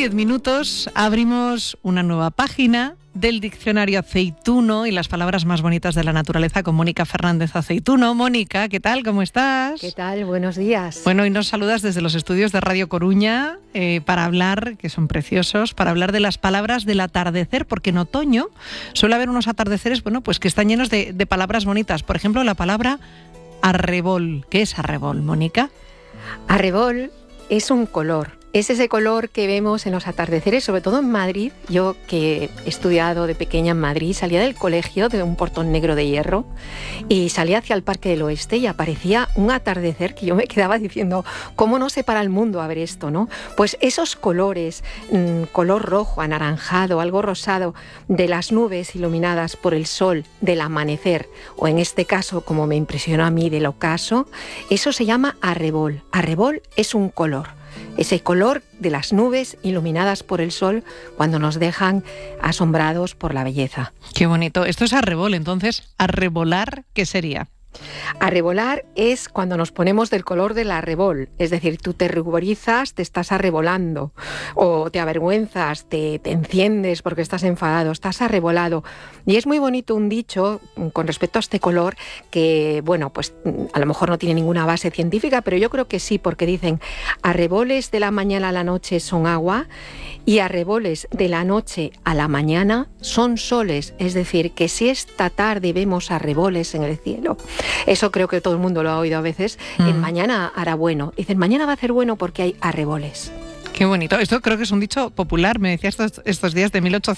10 minutos abrimos una nueva página del diccionario aceituno y las palabras más bonitas de la naturaleza con Mónica Fernández Aceituno. Mónica, ¿qué tal? ¿Cómo estás? ¿Qué tal? Buenos días. Bueno, hoy nos saludas desde los estudios de Radio Coruña para hablar, que son preciosos, para hablar de las palabras del atardecer, porque en otoño suele haber unos atardeceres, bueno, pues que están llenos de palabras bonitas. Por ejemplo, la palabra arrebol. ¿Qué es arrebol, Mónica? Arrebol es un color. Es ese color que vemos en los atardeceres, sobre todo en Madrid. Yo, que he estudiado de pequeña en Madrid, salía del colegio de un portón negro de hierro y salía hacia el Parque del Oeste y aparecía un atardecer que yo me quedaba diciendo, ¿cómo no se para el mundo a ver esto, no? Pues esos colores, color rojo, anaranjado, algo rosado, de las nubes iluminadas por el sol, del amanecer, o en este caso, como me impresionó a mí, del ocaso, eso se llama arrebol. Arrebol es un color. Ese color de las nubes iluminadas por el sol cuando nos dejan asombrados por la belleza. Qué bonito. Esto es arrebol, entonces, arrebolar, ¿qué sería? Arrebolar es cuando nos ponemos del color del arrebol, es decir, tú te ruborizas, te estás arrebolando, o te avergüenzas, te enciendes porque estás enfadado, estás arrebolado. Y es muy bonito un dicho con respecto a este color que, bueno, pues a lo mejor no tiene ninguna base científica, pero yo creo que sí, porque dicen, arreboles de la mañana a la noche son agua y arreboles de la noche a la mañana son soles, es decir, que si esta tarde vemos arreboles en el cielo, eso creo que todo el mundo lo ha oído a veces, en mañana hará bueno. Dicen, mañana va a hacer bueno porque hay arreboles. Qué bonito. Esto creo que es un dicho popular, me decía estos días de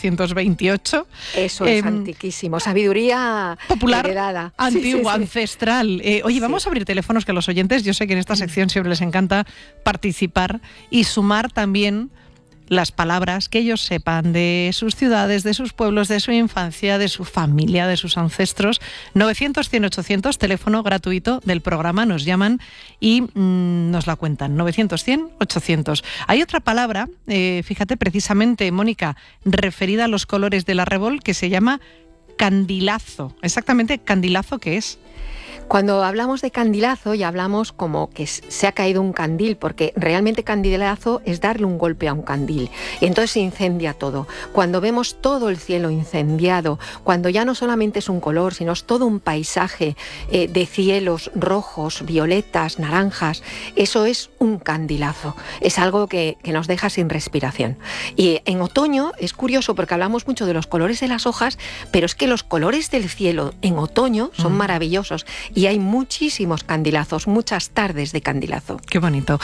1828. Eso es antiquísimo, sabiduría popular, heredada. antigua, sí. Ancestral. Oye, vamos a abrir teléfonos que a los oyentes, yo sé que en esta sección siempre les encanta participar y sumar también las palabras que ellos sepan de sus ciudades, de sus pueblos, de su infancia, de su familia, de sus ancestros. 900-100-800, teléfono gratuito del programa, nos llaman y nos la cuentan. 900-100-800. Hay otra palabra, fíjate, precisamente, Mónica, referida a los colores del arrebol, que se llama candilazo. Exactamente, ¿candilazo qué es? Cuando hablamos de candilazo ya hablamos como que se ha caído un candil, porque realmente candilazo es darle un golpe a un candil y entonces se incendia todo. Cuando vemos todo el cielo incendiado, cuando ya no solamente es un color, sino es todo un paisaje de cielos rojos, violetas, naranjas, eso es un candilazo. Es algo que nos deja sin respiración. Y en otoño es curioso porque hablamos mucho de los colores de las hojas, pero es que los colores del cielo en otoño son maravillosos. Y hay muchísimos candilazos, muchas tardes de candilazo. Qué bonito.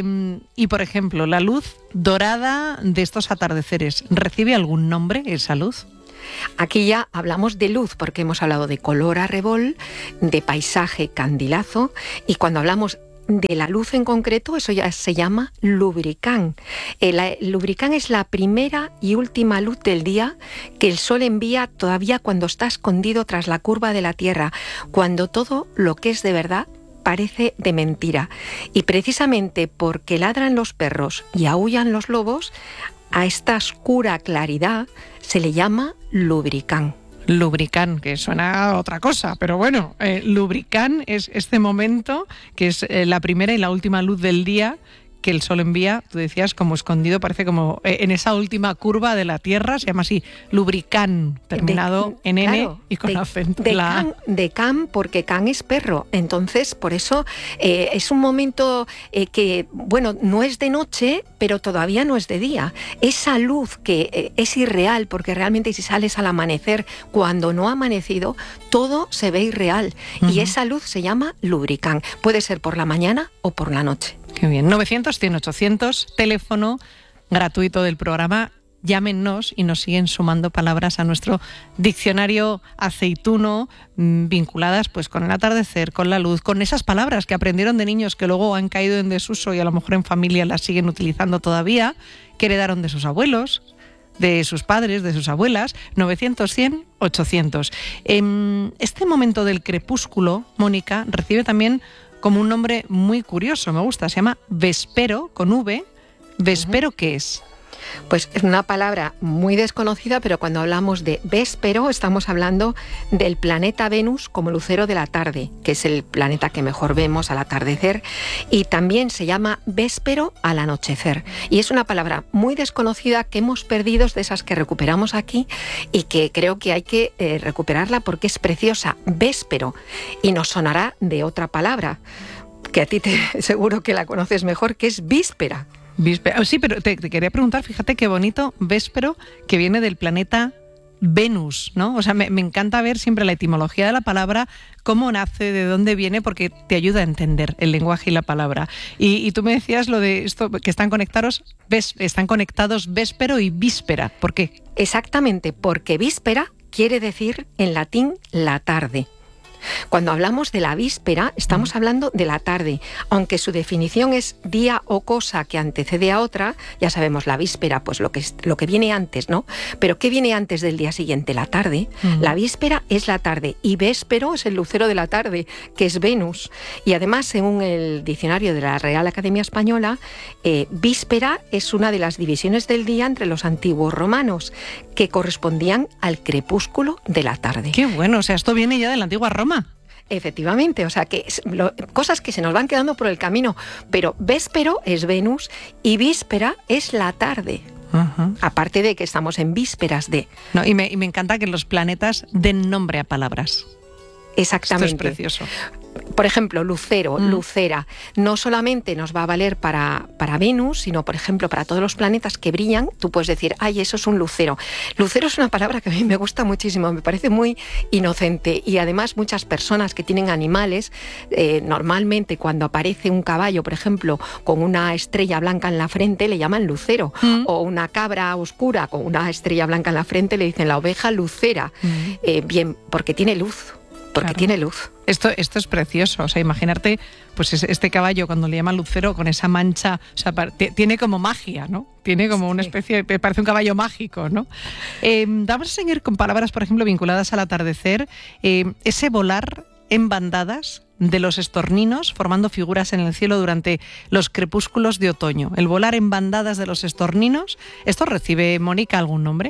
Y, por ejemplo, la luz dorada de estos atardeceres, ¿recibe algún nombre esa luz? Aquí ya hablamos de luz, porque hemos hablado de color arrebol, de paisaje candilazo, y cuando hablamos de la luz en concreto, eso ya se llama lubricán. El lubricán es la primera y última luz del día que el sol envía todavía cuando está escondido tras la curva de la Tierra, cuando todo lo que es de verdad parece de mentira. Y precisamente porque ladran los perros y aúllan los lobos, a esta oscura claridad se le llama lubricán. Lubricán, que suena a otra cosa, pero bueno, lubricán es este momento que es la primera y la última luz del día que el sol envía, tú decías, como escondido, parece como en esa última curva de la Tierra, se llama así, lubricán, terminado en N, claro, y con acento. De can, porque can es perro, entonces por eso es un momento que, bueno, no es de noche, pero todavía no es de día. Esa luz que es irreal, porque realmente si sales al amanecer, cuando no ha amanecido, todo se ve irreal. Y esa luz se llama lubricán. Puede ser por la mañana o por la noche. Qué bien. 900-100-800, teléfono gratuito del programa. Llámenos y nos siguen sumando palabras a nuestro diccionario aceituno vinculadas pues con el atardecer, con la luz, con esas palabras que aprendieron de niños que luego han caído en desuso y a lo mejor en familia las siguen utilizando todavía, que heredaron de sus abuelos, de sus padres, de sus abuelas. 900-100-800. Este momento del crepúsculo, Mónica, recibe también como un nombre muy curioso, me gusta, se llama vespero, con V. ¿Vespero qué es? Pues es una palabra muy desconocida, pero cuando hablamos de véspero estamos hablando del planeta Venus como lucero de la tarde, que es el planeta que mejor vemos al atardecer, y también se llama véspero al anochecer. Y es una palabra muy desconocida que hemos perdido, de esas que recuperamos aquí, y que creo que hay que recuperarla porque es preciosa. Véspero, y nos sonará de otra palabra, que a ti seguro que la conoces mejor, que es víspera. Víspera. Sí, pero te quería preguntar, fíjate qué bonito, véspero, que viene del planeta Venus, ¿no? O sea, me encanta ver siempre la etimología de la palabra, cómo nace, de dónde viene, porque te ayuda a entender el lenguaje y la palabra. Y tú me decías lo de esto, que están conectados véspero y víspera. ¿Por qué? Exactamente, porque víspera quiere decir en latín la tarde. Cuando hablamos de la víspera, estamos hablando de la tarde, aunque su definición es día o cosa que antecede a otra. Ya sabemos, la víspera, pues lo que viene antes, ¿no? Pero ¿qué viene antes del día siguiente? La tarde. La víspera es la tarde y véspero es el lucero de la tarde, que es Venus. Y además, según el diccionario de la Real Academia Española, víspera es una de las divisiones del día entre los antiguos romanos, que correspondían al crepúsculo de la tarde. Qué bueno, o sea, esto viene ya de la antigua Roma. Efectivamente, o sea que cosas que se nos van quedando por el camino, pero véspero es Venus y víspera es la tarde. Aparte de que estamos en vísperas de... No, y me encanta que los planetas den nombre a palabras. Exactamente. Esto es precioso. Por ejemplo, lucero, lucera, no solamente nos va a valer para Venus, sino, por ejemplo, para todos los planetas que brillan. Tú puedes decir, ay, eso es un lucero. Lucero es una palabra que a mí me gusta muchísimo, me parece muy inocente. Y además muchas personas que tienen animales, normalmente cuando aparece un caballo, por ejemplo, con una estrella blanca en la frente, le llaman lucero. O una cabra oscura con una estrella blanca en la frente, le dicen la oveja lucera. Bien, porque tiene luz. Porque tiene luz. Esto es precioso, o sea, imaginarte pues este caballo cuando le llaman lucero con esa mancha, o sea, tiene como magia, ¿no? Tiene como una especie, parece un caballo mágico, ¿no? Vamos a seguir con palabras, por ejemplo, vinculadas al atardecer, ese volar en bandadas de los estorninos formando figuras en el cielo durante los crepúsculos de otoño. El volar en bandadas de los estorninos, ¿esto recibe, Mónica, algún nombre?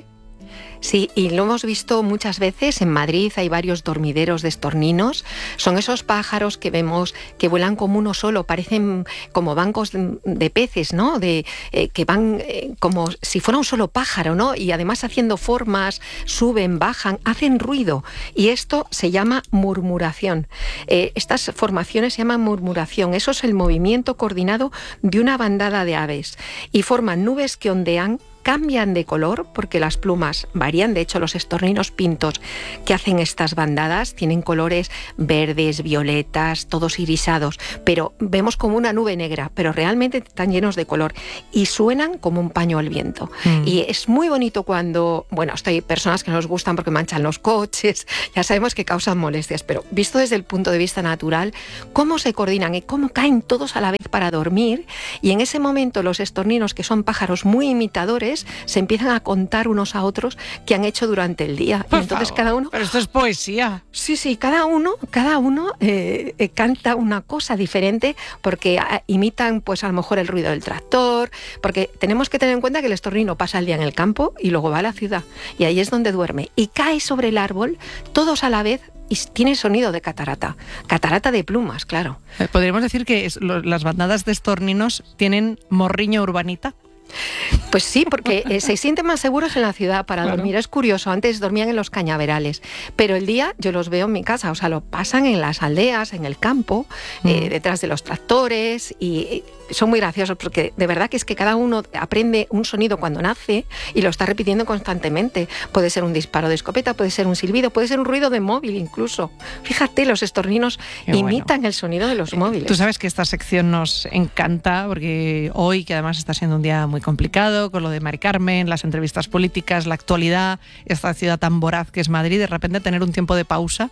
Sí, y lo hemos visto muchas veces. En Madrid hay varios dormideros de estorninos. Son esos pájaros que vemos que vuelan como uno solo, parecen como bancos de peces, ¿no? Que van como si fuera un solo pájaro, ¿no? Y además haciendo formas, suben, bajan, hacen ruido. Y esto se llama murmuración. Estas formaciones se llaman murmuración. Eso es el movimiento coordinado de una bandada de aves. Y forman nubes que ondean, cambian de color porque las plumas varían. De hecho, los estorninos pintos que hacen estas bandadas tienen colores verdes, violetas, todos irisados, pero vemos como una nube negra, pero realmente están llenos de color y suenan como un paño al viento. Y es muy bonito cuando, bueno, hay personas que no les gustan porque manchan los coches, ya sabemos que causan molestias, pero visto desde el punto de vista natural, cómo se coordinan y cómo caen todos a la vez para dormir, y en ese momento los estorninos, que son pájaros muy imitadores, se empiezan a contar unos a otros qué han hecho durante el día. Por y entonces favor, cada uno... Pero esto es poesía. Sí, cada uno canta una cosa diferente porque imitan pues a lo mejor el ruido del tractor, porque tenemos que tener en cuenta que el estornino pasa el día en el campo y luego va a la ciudad y ahí es donde duerme y cae sobre el árbol todos a la vez. Y tiene sonido de catarata de plumas, claro. ¿Podríamos decir que las bandadas de estorninos tienen morriño urbanita? Pues sí, porque se sienten más seguros en la ciudad para dormir. Es curioso, antes dormían en los cañaverales, pero el día yo los veo en mi casa, o sea, lo pasan en las aldeas, en el campo, detrás de los tractores, y son muy graciosos porque de verdad que es que cada uno aprende un sonido cuando nace y lo está repitiendo constantemente. Puede ser un disparo de escopeta, puede ser un silbido, puede ser un ruido de móvil incluso. Fíjate, los estorninos imitan el sonido de los móviles. Tú sabes que esta sección nos encanta porque hoy, que además está siendo un día muy complicado con lo de Mari Carmen, las entrevistas políticas, la actualidad, esta ciudad tan voraz que es Madrid, de repente tener un tiempo de pausa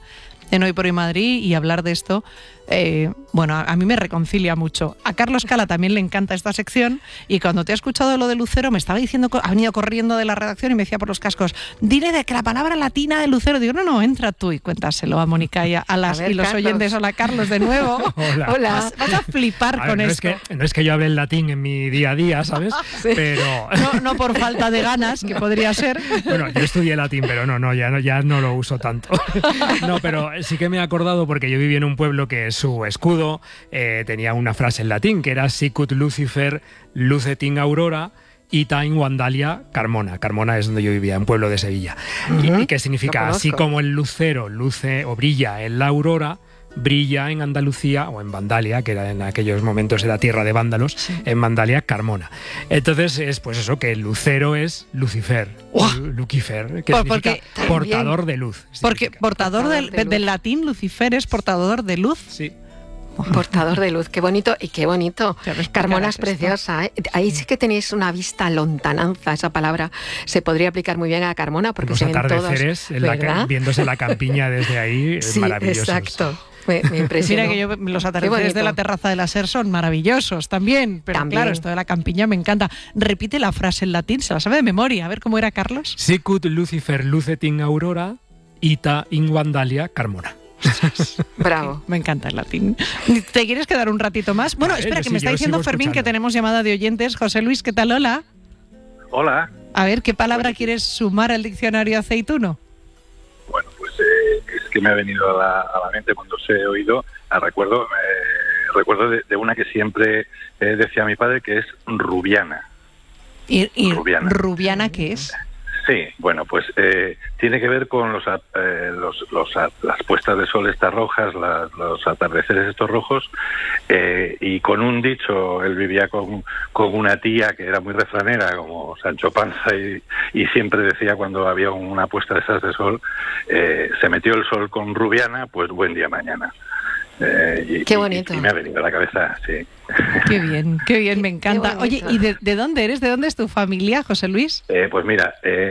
en Hoy por Hoy Madrid y hablar de esto, bueno, a mí me reconcilia mucho. A Carlos Cala también le encanta esta sección y cuando te ha escuchado lo de lucero me estaba diciendo, ha venido corriendo de la redacción y me decía por los cascos, dile de que la palabra latina de lucero. Digo, no, entra tú y cuéntaselo a Mónica y a los Carlos. Oyentes. Hola, Carlos, de nuevo. Hola. Vas a flipar con esto. No es que yo hable el latín en mi día a día, ¿sabes? Sí. Pero... No por falta de ganas, que podría ser. Bueno, yo estudié latín, pero ya no lo uso tanto. No, pero sí que me he acordado porque yo viví en un pueblo que su escudo tenía una frase en latín que era Sicut Lucifer lucet in aurora ita in Vandalia Carmona. Carmona es donde yo vivía, un pueblo de Sevilla. ¿Y qué significa? Así como el lucero luce o brilla en la aurora, brilla en Andalucía o en Vandalia, que era en aquellos momentos era tierra de vándalos, sí. En Vandalia, Carmona. Entonces es pues eso, que el lucero es Lucifer, Lucifer, que significa portador de luz. Porque portador del latín, Lucifer es portador de luz. Sí. Portador de luz, qué bonito y qué bonito. Carmona es preciosa, ¿eh? Ahí sí que tenéis una vista lontananza, esa palabra se podría aplicar muy bien a Carmona porque los se ven atardeceres todos, viéndose la campiña desde ahí, sí, maravillosos. Exacto. Me impresionó. Mira que yo los atardeceres de la terraza de la SER son maravillosos también, pero claro, esto de la campiña me encanta. Repite la frase en latín, se la sabe de memoria, a ver cómo era, Carlos. Sicut Lucifer lucet in aurora ita in Vandalia Carmona. Bravo. Me encanta el latín. ¿Te quieres quedar un ratito más? Bueno, espera, que me está diciendo Fermín que tenemos llamada de oyentes. José Luis, ¿qué tal? Hola. Hola. A ver, ¿qué palabra quieres sumar al diccionario aceituno? Bueno, pues es que me ha venido a la mente cuando os he oído, recuerdo de una que siempre decía mi padre, que es rubiana. ¿Y rubiana qué es? Sí, bueno, pues tiene que ver con las puestas de sol estas rojas, los atardeceres estos rojos, y con un dicho, él vivía con una tía que era muy refranera, como Sancho Panza, y siempre decía cuando había una puesta de esas de sol, se metió el sol con rubiana, pues buen día mañana. Qué bonito. Y me ha venido a la cabeza, sí. Qué bien, me encanta. Oye, ¿y de dónde eres? ¿De dónde es tu familia, José Luis? Pues mira,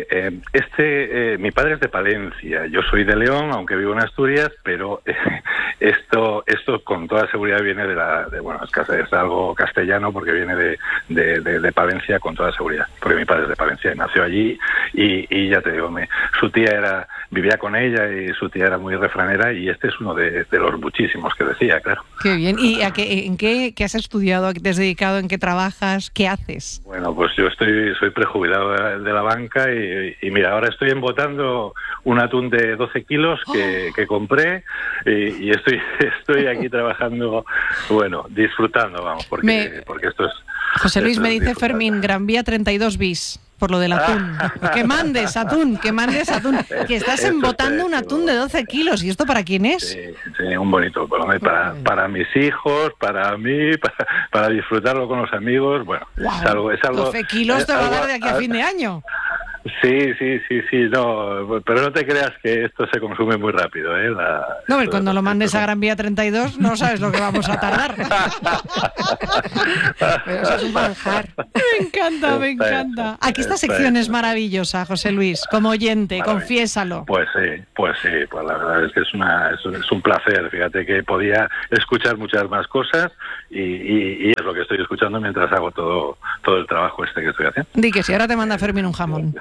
mi padre es de Palencia, yo soy de León, aunque vivo en Asturias, pero esto con toda seguridad viene es algo castellano porque viene de Palencia con toda seguridad, porque mi padre es de Palencia y nació allí y ya te digo, su tía vivía con ella y su tía era muy refranera y este es uno de los muchísimos que decía, claro. Qué bien. ¿Y en qué has estudiado, a qué te has dedicado, en qué trabajas, qué haces? Bueno, pues yo soy prejubilado de la banca y mira, ahora estoy embotando un atún de 12 kilos que compré y estoy aquí trabajando, bueno, disfrutando, vamos, porque esto es... José Luis, me dice Fermín, Gran Vía 32 bis. Por lo del atún. Que mandes atún. Que estás embotando un atún de 12 kilos. ¿Y esto para quién es? Sí, un bonito. Para mis hijos, para mí, para disfrutarlo con los amigos. Bueno, wow. es algo 12 kilos te va a dar de aquí a fin de año. Sí, no, pero no te creas que esto se consume muy rápido, ¿eh? No, pero cuando lo mandes a Gran Vía 32 no sabes lo que vamos a tardar. Pero eso es un manjar. Me encanta. Aquí esta sección es maravillosa, José Luis, como oyente, confiésalo. Pues la verdad es que es un placer, fíjate que podía escuchar muchas más cosas y es lo que estoy escuchando mientras hago todo el trabajo que estoy haciendo. Di que si ahora te manda Fermín un jamón.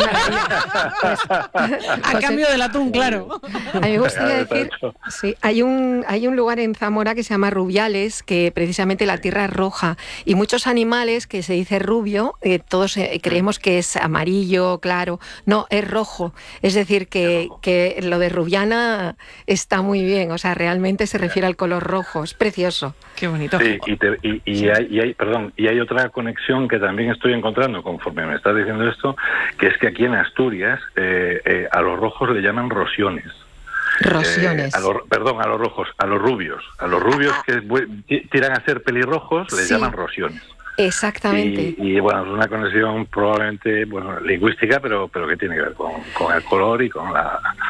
A cambio del atún, claro. A mí me gustaría decir, sí, hay un lugar en Zamora que se llama Rubiales, que precisamente la tierra es roja, y muchos animales que se dice rubio, todos creemos que es amarillo, claro, no, es rojo. Es decir, que lo de rubiana está muy bien, o sea, realmente se refiere al color rojo, es precioso. Qué bonito. Sí, y hay otra conexión que también estoy encontrando conforme me estás diciendo esto, que es que aquí en Asturias a los rojos le llaman rosiones. Rosiones. A los rojos, a los rubios que tiran a ser pelirrojos les llaman rosiones. Exactamente. Y bueno, es una conexión probablemente lingüística, pero que tiene que ver con el color y con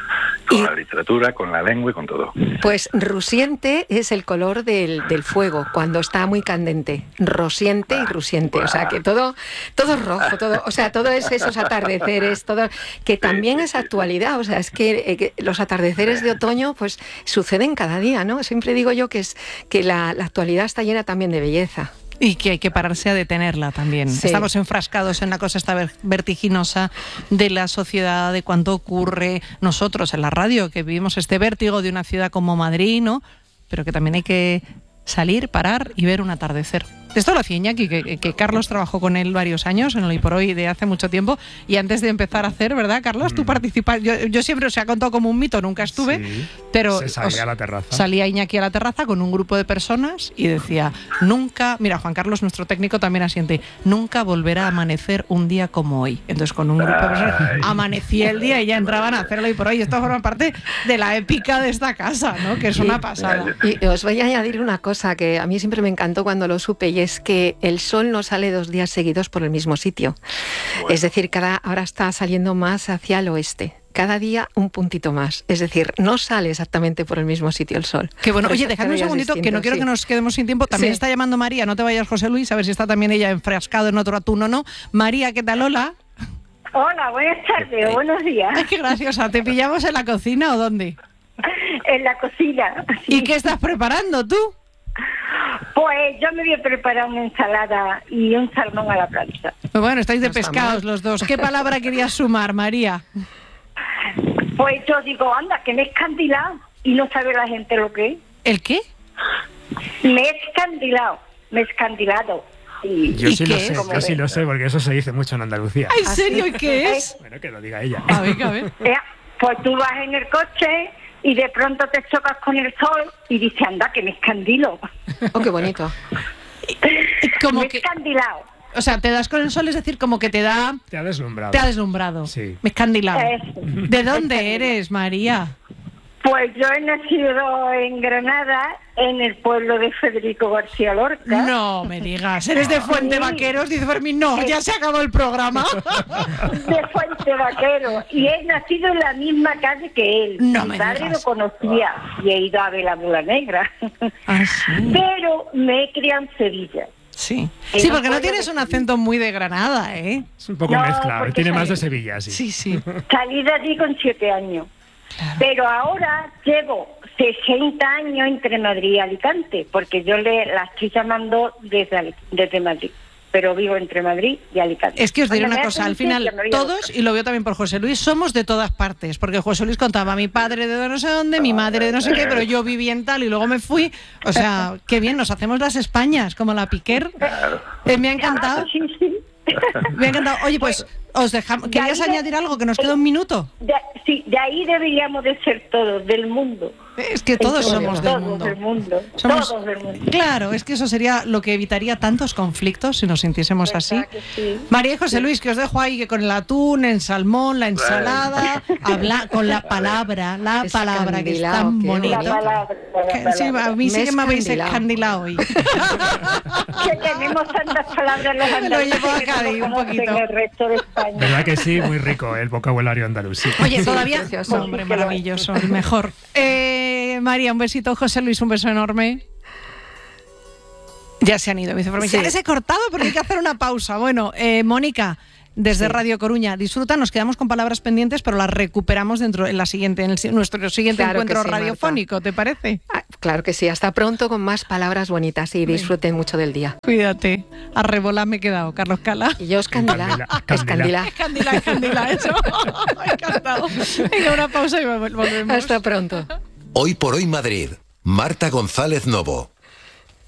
con la literatura, con la lengua y con todo. Pues rusiente es el color del fuego, cuando está muy candente. Rosiente y rusiente. O sea, que todo es rojo, todo es esos atardeceres, todo, que también es actualidad. O sea, es que los atardeceres de otoño pues suceden cada día, ¿no? Siempre digo yo que la actualidad está llena también de belleza. Y que hay que pararse a detenerla también. Sí. Estamos enfrascados en la cosa esta vertiginosa de la sociedad, de cuánto ocurre. Nosotros en la radio, que vivimos este vértigo de una ciudad como Madrid, ¿no? Pero que también hay que salir, parar y ver un atardecer. Esto lo hacía Iñaki, que Carlos trabajó con él varios años en el Hoy por Hoy de hace mucho tiempo, y antes de empezar a hacer, ¿verdad, Carlos? Tú participas. Yo siempre se ha contado como un mito, nunca estuve, sí, pero se salía a la terraza. Salía Iñaki a la terraza con un grupo de personas y decía, nunca, mira, Juan Carlos, nuestro técnico, también asiente, nunca volverá a amanecer un día como hoy. Entonces con un grupo de personas amanecía el día y ya entraban a hacer el Hoy por Hoy, y esto forma parte de la épica de esta casa, ¿no? Que es una pasada. Y os voy a añadir una cosa que a mí siempre me encantó cuando lo supe, y es que el sol no sale 2 días seguidos por el mismo sitio. Bueno. Es decir, ahora está saliendo más hacia el oeste. Cada día un puntito más. Es decir, no sale exactamente por el mismo sitio el sol. Qué bueno. Oye, dejadme un segundito, que no quiero que nos quedemos sin tiempo. También está llamando María, no te vayas, José Luis, a ver si está también ella enfrascado en otro atún o no. María, ¿qué tal? Hola. Hola, buenas tardes, buenos días. Ay, qué graciosa. ¿Te pillamos en la cocina o dónde? En la cocina. Sí. ¿Y qué estás preparando tú? Pues yo me voy a preparar una ensalada y un salmón a la plancha. Bueno, estáis de pescados los dos. ¿Qué palabra querías sumar, María? Pues yo digo, anda, que me he escandilado y no sabe la gente lo que es. ¿El qué? Me he escandilado. Yo sí lo sé, yo sí lo sé, porque eso se dice mucho en Andalucía. ¿En serio? ¿Y qué es? Bueno, que lo diga ella. A ver. Pues tú vas en el coche y de pronto te chocas con el sol y dices, anda, que me escandilo. Oh, qué bonito. Me he escandilado. O sea, te das con el sol, es decir, como que te da... Te ha deslumbrado. Te ha deslumbrado. Sí. Me he escandilado. ¿De dónde eres, María? Pues yo he nacido en Granada, en el pueblo de Federico García Lorca. No me digas, eres de Fuente Vaqueros, dice Fermín. No, ya se acabó el programa. De Fuente Vaqueros. Y he nacido en la misma calle que él. No Mi me padre digas. lo conocía y he ido a ver la Mula Negra. Ah, sí. Pero me he criado en Sevilla. Sí, porque no tienes un acento muy de Granada, ¿eh? Es un poco mezcla, tiene más de Sevilla, sí. Sí. Salí de allí con 7 años. Claro. Pero ahora llevo 60 años entre Madrid y Alicante, porque yo la estoy llamando desde Madrid, pero vivo entre Madrid y Alicante. Es que os diré una cosa, al final todos, y lo veo también por José Luis, somos de todas partes, porque José Luis contaba, mi padre de no sé dónde, mi madre de no sé qué, pero yo viví en tal y luego me fui. O sea, qué bien, nos hacemos las Españas, como la Piquer. Me ha encantado. Sí. Me ha encantado. Oye, pues os dejamos. ¿Querías añadir algo? Que nos queda un minuto. Sí, de ahí deberíamos de ser todos, del mundo. Es que todos somos del mundo. Todos del mundo. Claro, es que eso sería lo que evitaría tantos conflictos si nos sintiésemos así. Sí. María y José Luis, que os dejo ahí que con el atún, el salmón, la ensalada, con la palabra que es tan bonita. La palabra. Sí, a mí sí que me habéis escandilado hoy. Que tenemos tantas palabras los andaluces. Lo llevo a Cádiz un poquito. El resto de España. ¿Verdad que sí? Muy rico el vocabulario andaluz. Sí. Oye, todavía... Hombre, maravilloso, el mejor. María, un besito. José Luis, un beso enorme. Ya se han ido, dice. Ya les he cortado porque hay que hacer una pausa. Bueno, Mónica, desde Radio Coruña, disfruta. Nos quedamos con palabras pendientes, pero las recuperamos en nuestro siguiente encuentro radiofónico, Marta. ¿Te parece? Claro que sí. Hasta pronto con más palabras bonitas y disfruten mucho del día. Cuídate. A rebolar me he quedado, Carlos Cala. Y yo escandila. Escandila, eso. Me ha encantado. Venga, una pausa y volvemos. Hasta pronto. Hoy por Hoy Madrid. Marta González Novo.